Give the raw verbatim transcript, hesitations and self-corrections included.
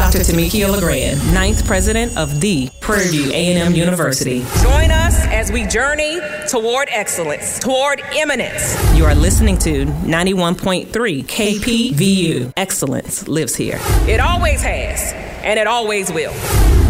Doctor Tamikia LeGrand, ninth president of the Prairie View A and M University. Join us as we journey toward excellence, toward eminence. You are listening to ninety-one point three K P V U. Excellence lives here. It always has, and it always will.